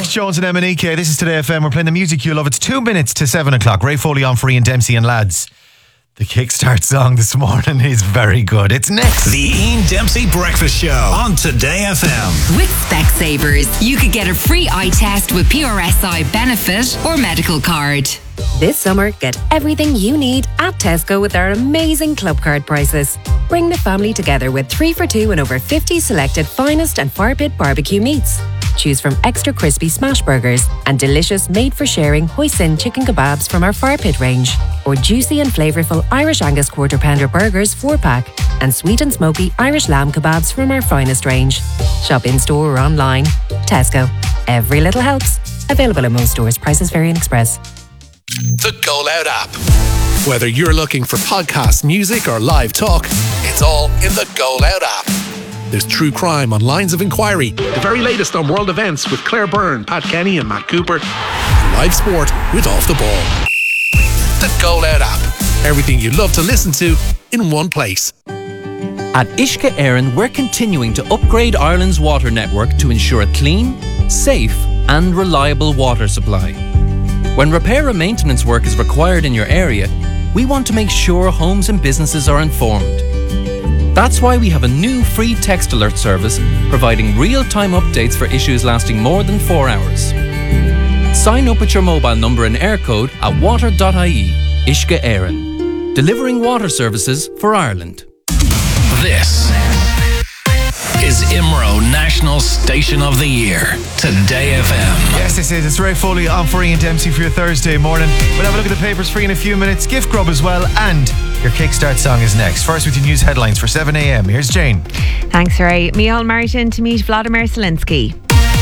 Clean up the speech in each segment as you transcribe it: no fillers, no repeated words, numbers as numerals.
Alex Jones and Emanike. This is Today FM. We're playing the music you love. It's 2 minutes to 7 o'clock. Ray Foley on for Ian Dempsey and lads. The Kickstart song this morning is very good. It's next. The Ian Dempsey Breakfast Show on Today FM. With Specsavers, you could get a free eye test with PRSI benefit or medical card. This summer, get everything you need at Tesco with our amazing club card prices. Bring the family together with 3 for 2 and over 50 selected finest and fire pit barbecue meats. Choose from extra crispy smash burgers and delicious made-for-sharing hoisin chicken kebabs from our fire pit range, or juicy and flavourful Irish Angus quarter pounder burgers 4-pack, and sweet and smoky Irish lamb kebabs from our finest range. Shop in-store or online. Tesco. Every little helps. Available in most stores. Prices vary in Express. The Go Loud app. Whether you're looking for podcasts, music or live talk, it's all in the Go Loud app. There's true crime on Lines of Inquiry, the very latest on world events with Claire Byrne, Pat Kenny and Matt Cooper, and live sport with Off the Ball. The Go Loud app. Everything you love to listen to in one place. At Uisce Éireann, we're continuing to upgrade Ireland's water network to ensure a clean, safe and reliable water supply. When repair and maintenance work is required in your area, we want to make sure homes and businesses are informed. That's why we have a new free text alert service providing real-time updates for issues lasting more than 4 hours. Sign up with your mobile number and air code at water.ie. Uisce Éireann. Delivering water services for Ireland. This is IMRO National Station of the Year. Today FM. Yes, this is. It's Ray Foley on for Ian Dempsey for your Thursday morning. We'll have a look at the papers for you in a few minutes. Gift grub as well, and your Kickstart song is next. First with your news headlines for 7 a.m. Here's Jane. Thanks, Ray. Micheál Martin to meet Vladimir Zelensky.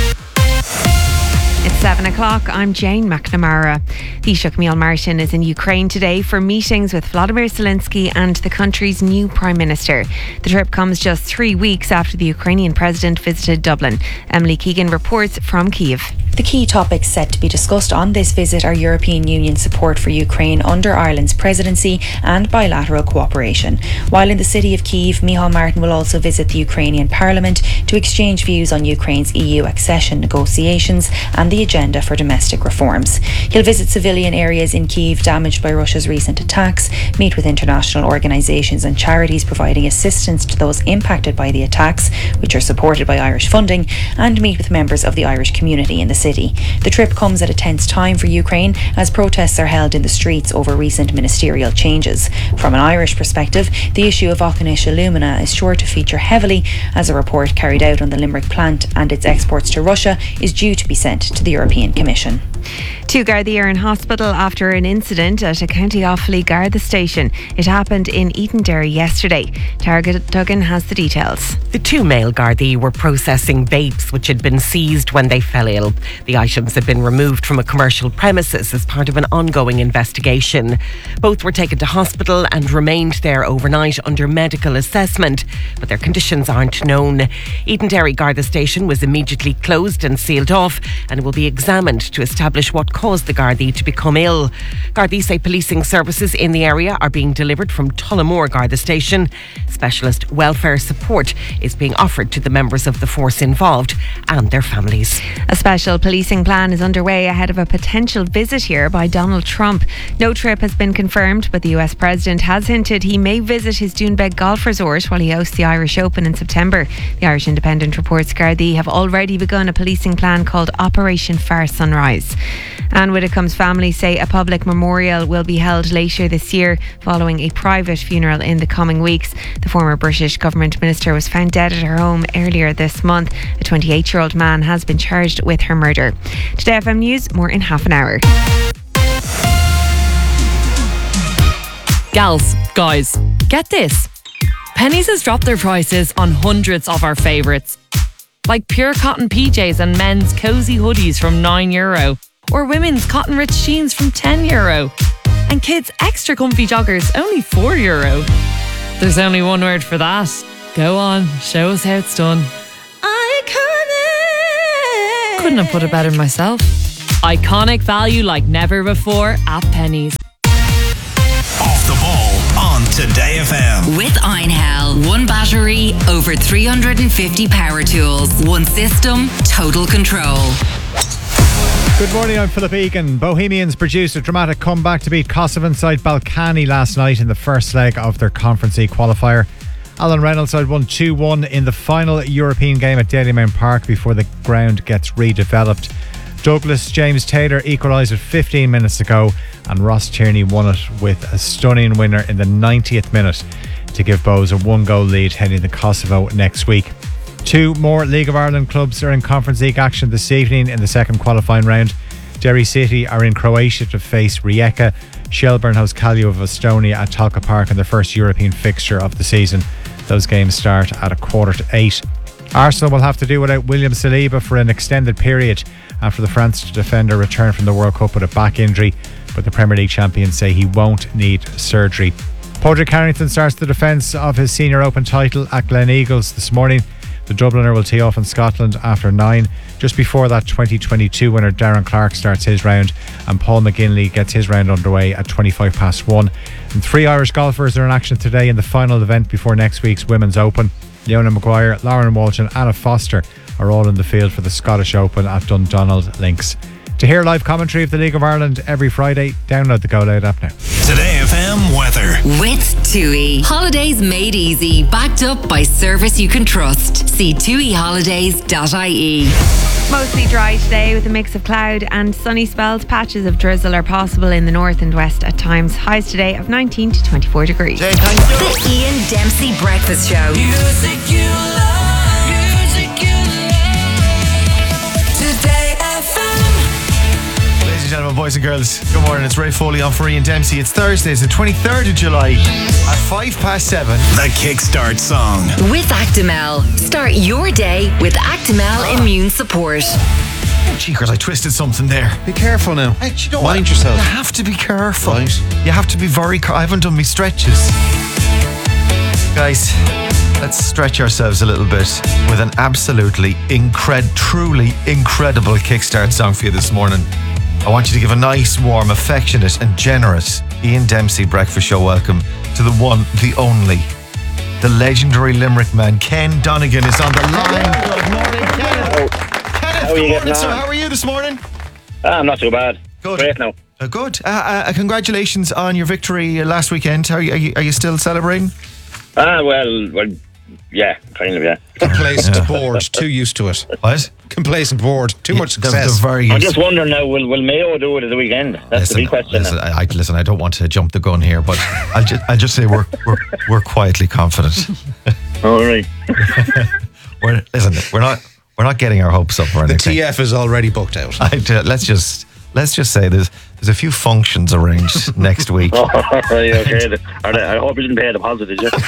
It's 7 o'clock. I'm Jane McNamara. Taoiseach Micheál Martin is in Ukraine today for meetings with Vladimir Zelensky and the country's new Prime Minister. The trip comes just 3 weeks after the Ukrainian president visited Dublin. Emily Keegan reports from Kyiv. The key topics set to be discussed on this visit are European Union support for Ukraine under Ireland's presidency and bilateral cooperation. While in the city of Kyiv, Micheál Martin will also visit the Ukrainian Parliament to exchange views on Ukraine's EU accession negotiations and the agenda for domestic reforms. He'll visit civilian areas in Kyiv damaged by Russia's recent attacks, meet with international organisations and charities providing assistance to those impacted by the attacks, which are supported by Irish funding, and meet with members of the Irish community in the city. The trip comes at a tense time for Ukraine as protests are held in the streets over recent ministerial changes. From an Irish perspective, the issue of Auchinish alumina is sure to feature heavily as a report carried out on the Limerick plant and its exports to Russia is due to be sent to the European Commission. 2 Gardaí are in hospital after an incident at a County Offaly Garda station. It happened in Eatonderry yesterday. Target Duggan has the details. The 2 male Gardaí were processing vapes which had been seized when they fell ill. The items had been removed from a commercial premises as part of an ongoing investigation. Both were taken to hospital and remained there overnight under medical assessment, but their conditions aren't known. Eatonderry Garda station was immediately closed and sealed off and will be examined to establish what caused the Gardaí to become ill. Gardaí say policing services in the area are being delivered from Tullamore Garda station. Specialist welfare support is being offered to the members of the force involved and their families. A special policing plan is underway ahead of a potential visit here by Donald Trump. No trip has been confirmed, but the US president has hinted he may visit his Doonbeg golf resort while he hosts the Irish Open in September. The Irish Independent reports Gardaí have already begun a policing plan called Operation Far Sunrise. And Widdicombe's family say a public memorial will be held later this year following a private funeral in the coming weeks. The former British government minister was found dead at her home earlier this month. A 28-year-old man has been charged with her murder. Today FM News, more in half an hour. Gals, guys, get this. Penneys has dropped their prices on hundreds of our favourites. Like pure cotton PJs and men's cosy hoodies from €9. Or women's cotton rich jeans from €10. And kids' extra comfy joggers only €4. There's only one word for that. Go on, show us how it's done. Iconic! Couldn't have put it better myself. Iconic value like never before at Penneys. Off the Ball on Today FM. With Einhell, one battery, over 350 power tools, one system, total control. Good morning, I'm Philip Egan. Bohemians produced a dramatic comeback to beat Kosovan side Balkany last night in the first leg of their Conference E qualifier. Alan Reynolds side won 2-1 in the final European game at Dalymount Park before the ground gets redeveloped. Douglas James Taylor equalised with 15 minutes to go, and Ross Tierney won it with a stunning winner in the 90th minute to give Bohs a 1-goal lead heading to Kosovo next week. 2 more League of Ireland clubs are in Conference League action this evening in the second qualifying round. Derry City are in Croatia to face Rijeka. Shelburne host Kalju of Estonia at Talca Park in their first European fixture of the season. Those games start at 7:45. Arsenal will have to do without William Saliba for an extended period after the French defender returned from the World Cup with a back injury, but the Premier League champions say he won't need surgery. Padraig Harrington starts the defence of his Senior Open title at Glen Eagles this morning. The Dubliner will tee off in Scotland after 9. Just before that, 2022 winner Darren Clark starts his round, and Paul McGinley gets his round underway at 1:25. And 3 Irish golfers are in action today in the final event before next week's Women's Open. Leona Maguire, Lauren Walsh and Anna Foster are all in the field for the Scottish Open at Dundonald Links. To hear live commentary of the League of Ireland every Friday, download the Go Loud app now. Today FM weather. With TUI. Holidays made easy. Backed up by service you can trust. See tuiholidays.ie. Mostly dry today with a mix of cloud and sunny spells. Patches of drizzle are possible in the north and west at times. Highs today of 19 to 24 degrees. The Ian Dempsey Breakfast Show. Music you love. Music you love. Today FM. Ladies and gentlemen, boys and girls, good morning. It's Ray Foley on for Ian Dempsey. It's Thursday, it's the 23rd of July at 7:05. The Kickstart song. With Actimel. Start your day with Actimel Immune Support. Cheekers, I twisted something there. Be careful now. You know Mind what? yourself. You have to be careful. Right. You have to be very careful. I haven't done my stretches. Guys, let's stretch ourselves a little bit with an absolutely truly incredible Kickstart song for you this morning. I want you to give a nice, warm, affectionate and generous Ian Dempsey Breakfast Show welcome to the one, the only, the legendary Limerick man, Ken Donegan is on the line. Good morning, Kenneth. How are you getting on? So how are you this morning? I'm not too bad. Good. Great now. Good. Congratulations on your victory last weekend. Are you still celebrating? Well, yeah, kind of, yeah. Complacent bored, too used to it. What? Complacent bored, too much success. They're very I'm used. just wondering now, will Mayo do it at the weekend? That's the big question. Listen, I don't want to jump the gun here, but I'll just say we're quietly confident. All right. We're not getting our hopes up or anything. The TF is already booked out. Let's just say there's a few functions arranged next week. Oh, right, okay. I hope you didn't pay a deposit, did you?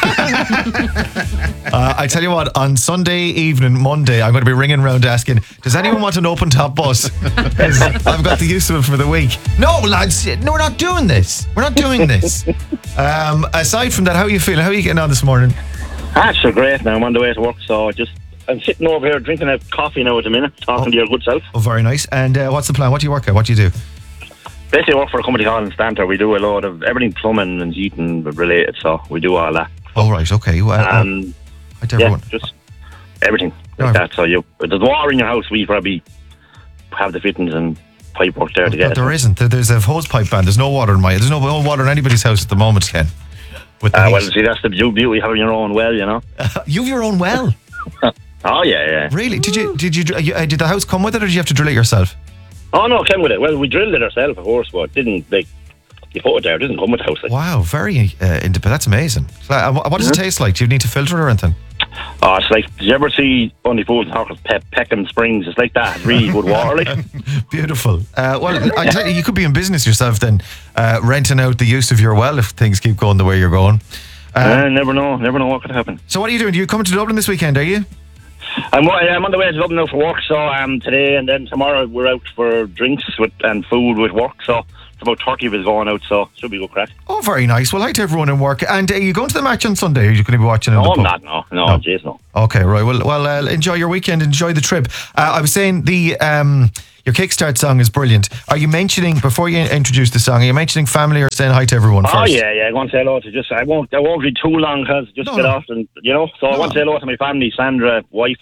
I tell you what, on Sunday evening, Monday, I'm going to be ringing around asking, does anyone want an open top bus? 'Cause I've got the use of it for the week. No, lads, no, we're not doing this. We're not doing this. Aside from that, how are you feeling? How are you getting on this morning? Actually, great now. I'm on the way to work, so I'm sitting over here drinking a coffee now at the minute, talking to your good self. Oh, very nice. And what's the plan? What do you work at? What do you do? Basically, I work for a company called Instanter. We do a lot of everything plumbing and heating related, so we do all that. Oh, right, okay. Well, just everything like that. So there's water in your house, we probably have the fittings and pipe work there to get it. There isn't. There's a hose pipe ban. There's no water there's no water in anybody's house at the moment, Ken. Well, see, that's the beauty of having your own well, you know. You've your own well? Oh, yeah. Really? Did the house come with it, or did you have to drill it yourself? Oh, no, it came with it. Well, we drilled it ourselves, of course, but it didn't, you put it there, it didn't come with the house. Wow, very independent. That's amazing. What does it taste like? Do you need to filter it or anything? Oh, it's like, did you ever see Bundy Foods and Hawkins Peckham Springs? It's like that. It's really good water, like. Beautiful. Well, I tell you could be in business yourself then, renting out the use of your well if things keep going the way you're going. Never know what could happen. So what are you doing? Are you coming to Dublin this weekend, are you? I'm on the way to Dublin now for work, so today and then tomorrow we're out for drinks and food with work, so it's about 30 of us going out, so it should be good crack. Oh, very nice. Well, hi to everyone in work. And are you going to the match on Sunday? Or are you going to be watching in the pub? No, I'm not. No, jeez, no. Okay, right. Well, enjoy your weekend. Enjoy the trip. I was saying your Kickstart song is brilliant. Are you mentioning, before you introduce the song, are you mentioning family or saying hi to everyone first? Oh, yeah. I want to say hello to I won't be too long because get off and, so I want to say hello to my family, Sandra, wife,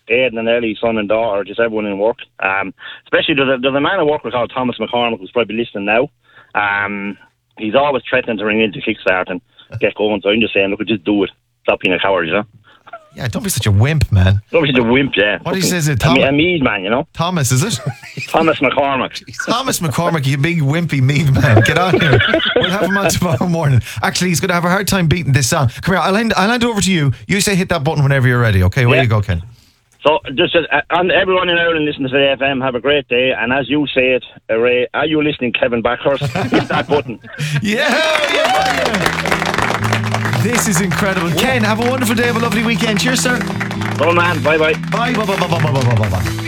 Aidan and Ellie, son and daughter, just everyone in work. Especially there's a man I work with called Thomas McCormick who's probably listening now. He's always threatening to ring into Kickstart and get going. So I'm just saying, look, just do it. Stop being a coward, you know. Yeah, don't be such a wimp, man. Don't be such a wimp, yeah. What he says is a mead man, you know. Thomas, is it? Thomas McCormick. Thomas McCormick, you big wimpy mead man. Get on here. We'll have him on tomorrow morning. Actually, he's going to have a hard time beating this song. Come here, I'll hand over to you. You say hit that button whenever you're ready, okay? Where you go, Ken? So, just on everyone in Ireland listening to the FM, have a great day. And as you say it, Ray, are you listening, Kevin Backhurst? Hit that button. Yeah. This is incredible. Ken, have a wonderful day, have a lovely weekend. Cheers, sir. Oh, man. Bye-bye. Bye.